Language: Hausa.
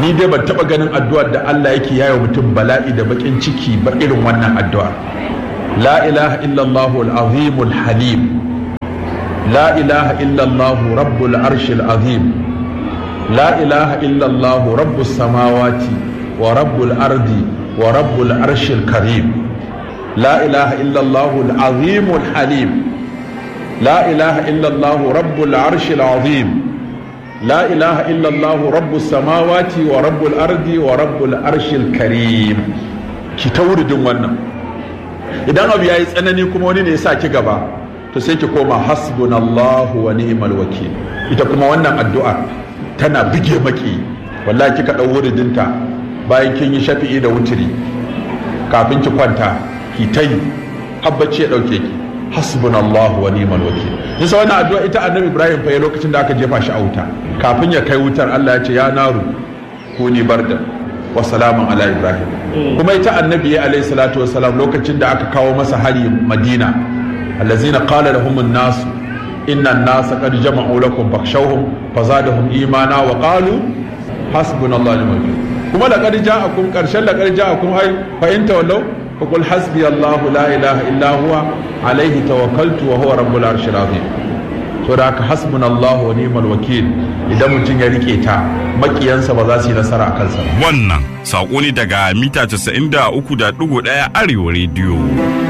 ni dai ban taba ganin addu'ar da Allah yake yayo mutum bala'i da bakin ciki ba irin wannan addu'a. La ilaha illallah al-azim al-halim, la ilaha illallah rabbul arshil azim, la ilaha illallah rabbus samawati wa rabbul ardi wa rabbul arshil karim, la ilaha illallah al-azim al-halim, la ilaha illallah rabbul arshil azim, la ilaha illallah rabbus samawati wa rabbul ardi wa rabbul arshil karim. Ki ta wuridin wannan. Idan abu yayi tsanani kuma wani ne ya sa ki gaba, to sai ki koma hasbunallahu wa ni'mal wakil. Ita kuma wannan addu'a tana bige maki. Wallahi kika dau wuridinta bayan kin yi shafi'i da wutiri, kafin ki kwanta ki tayi habbaci ya dauke ki. Hasbunallahu wa ni'mal wakil. Yasa wannan addu'a ita Annabi Ibrahim fa lokacin da aka jefa shi a wuta, kafin ya kai wutar Allah ya ce ya naru kuni barda wa salamun ala Ibrahim. Kuma ita Annabi alayhi salatu wassalam lokacin da aka kawo masa hari Madina, allazina qala lahum an-nas inna an-nasa qad jama'u lakum fakhshawhum fazadahum imana wa qalu hasbunallahu wa ni'mal wakil. Kuma laqad ja'akum qarshan laqad ja'akum ay fa in tawallaw فقل حسبي الله لا إله إلا هو عليه توكلت وهو رب العرش العظيم. saboda haka hasbunallahu wa ni'mal wakil, idan mutum ya rike ta makiyansa ba za su yi nasara a kansa. Wannan saƙo ne daga mita 93.1 Arewa Radio.